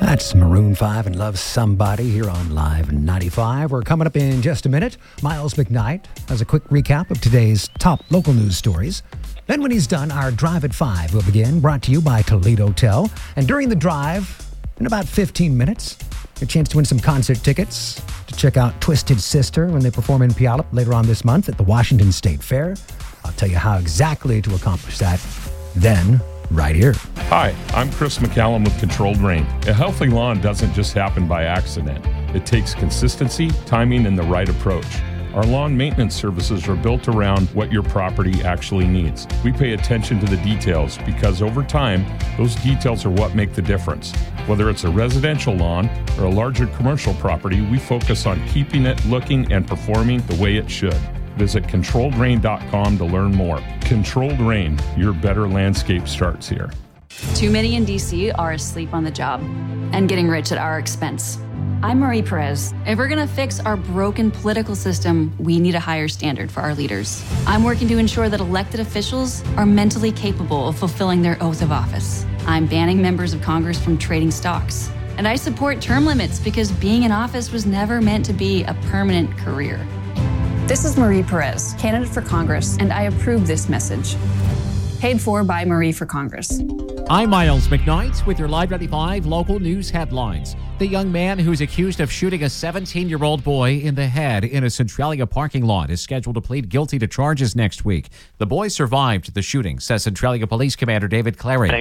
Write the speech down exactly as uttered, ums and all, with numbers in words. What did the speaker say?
That's Maroon five and Love Somebody here on Live ninety-five. We're coming up in just a minute. Miles McKnight has a quick recap of today's top local news stories. Then when he's done, our Drive at five will begin, brought to you by Toledo Tel. And during the drive, in about fifteen minutes, a chance to win some concert tickets to check out Twisted Sister when they perform in Puyallup later on this month at the Washington State Fair. I'll tell you how exactly to accomplish that then, right here. Hi, I'm Chris McCallum with Controlled Rain. A healthy lawn doesn't just happen by accident. It takes consistency, timing, and the right approach. Our lawn maintenance services are built around what your property actually needs. We pay attention to the details because over time, those details are what make the difference. Whether it's a residential lawn or a larger commercial property, we focus on keeping it looking and performing the way it should. Visit controlled rain dot com to learn more. Controlled Rain, your better landscape starts here. Too many in D C are asleep on the job and getting rich at our expense. I'm Marie Perez. If we're going to fix our broken political system, we need a higher standard for our leaders. I'm working to ensure that elected officials are mentally capable of fulfilling their oath of office. I'm banning members of Congress from trading stocks. And I support term limits because being in office was never meant to be a permanent career. This is Marie Perez, candidate for Congress, and I approve this message. Paid for by Marie for Congress. I'm Miles McKnight with your Live ninety-five local news headlines. The young man who's accused of shooting a seventeen-year-old boy in the head in a Centralia parking lot is scheduled to plead guilty to charges next week. The boy survived the shooting, says Centralia Police Commander David Clary.